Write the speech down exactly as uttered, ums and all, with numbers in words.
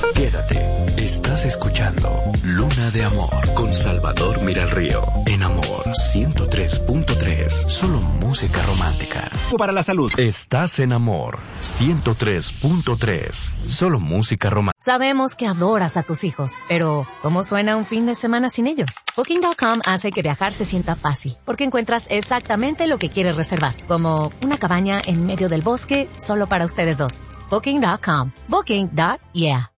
Quédate. Estás escuchando Luna de Amor con Salvador Miralrío. En Amor ciento tres punto tres. Solo música romántica. Para la salud. Estás en Amor ciento tres punto tres. Solo música romántica. Sabemos que adoras a tus hijos, pero ¿cómo suena un fin de semana sin ellos? Booking punto com hace que viajar se sienta fácil, porque encuentras exactamente lo que quieres reservar, como una cabaña en medio del bosque solo para ustedes dos. Booking punto com. Booking. Yeah.